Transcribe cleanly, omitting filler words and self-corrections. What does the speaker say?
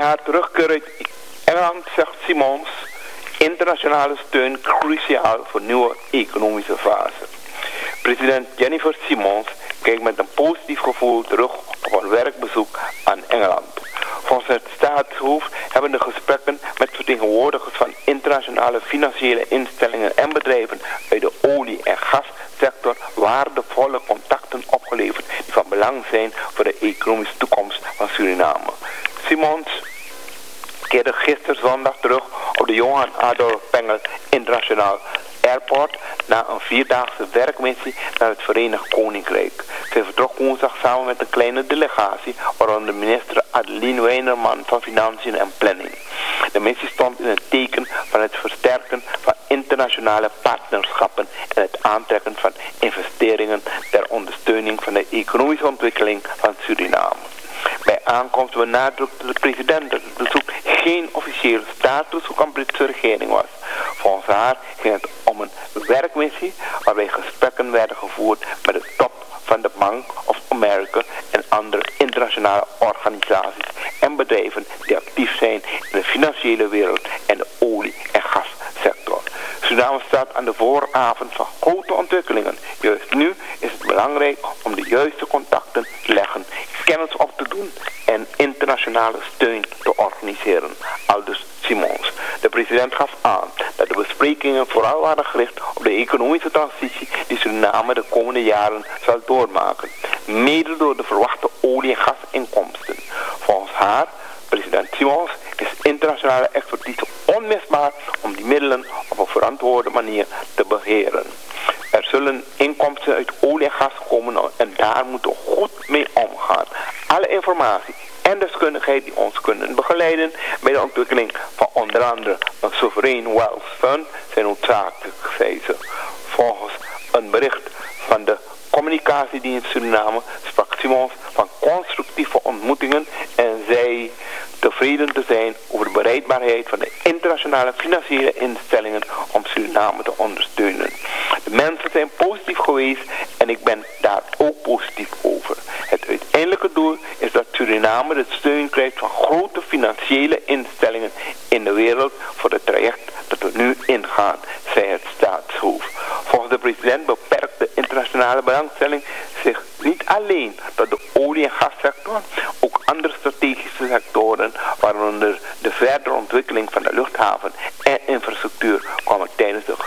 haar terugkeer uit Engeland zegt Simons: internationale steun cruciaal voor nieuwe economische fase. President Jennifer Simons kijkt met een positief gevoel terug op een werkbezoek aan Engeland. Volgens het staatshoofd hebben de gesprekken met vertegenwoordigers van internationale financiële instellingen en bedrijven uit de olie- en gassector waardevolle contacten opgeleverd die van belang zijn voor de economische toekomst van Suriname. Simons keerde gisteren zondag terug op de Johan Adolf Pengel Internationaal Airport na een 4-daagse werkmissie naar het Verenigd Koninkrijk. Zij vertrok woensdag samen met een kleine delegatie, waaronder minister Adeline Weinerman van Financiën en Planning. De missie stond in het teken van het versterken van internationale partnerschappen en het aantrekken van investeringen ter ondersteuning van de economische ontwikkeling van Suriname. Bij aankomst benadrukte de president dat het bezoek geen officieel staatsbezoek aan de Britse regering was. Volgens haar ging het om een werkmissie waarbij gesprekken werden gevoerd met de top van de Bank of America en andere internationale organisaties en bedrijven die actief zijn in de financiële wereld en de olie- en gassector. Suriname staat aan de vooravond van grote ontwikkelingen. Juist nu is het belangrijk om de juiste contacten te leggen, kennis op te doen en internationale steun te organiseren, aldus Simons. De president gaf aan dat de besprekingen vooral waren gericht op de economische transitie die Suriname de komende jaren zal doormaken, mede door de verwachte olie- en gasinkomsten. Volgens haar, president Simons, is internationale expertise onmisbaar om die middelen op een verantwoorde manier te beheren. Er zullen inkomsten uit olie en gas komen en daar moeten we goed mee omgaan. Alle informatie en deskundigheid die ons kunnen begeleiden bij de ontwikkeling van onder andere een sovereign wealth fund zijn noodzakelijk, zei ze. Volgens een bericht van de communicatiedienst Suriname sprak Simons van constructieve ontmoetingen en zei tevreden te zijn over de bereidbaarheid van de internationale financiële instellingen om Suriname te ondersteunen. De mensen zijn positief geweest en ik ben daar ook positief over. Het uiteindelijke doel is dat Suriname de steun krijgt van grote financiële instellingen in de wereld voor het traject dat we nu ingaan, zei het staatshoofd. Volgens de president beperkt de internationale belangstelling zich niet alleen tot de olie- en gassector, ook andere strategische sectoren, waaronder de verdere ontwikkeling van de luchthaven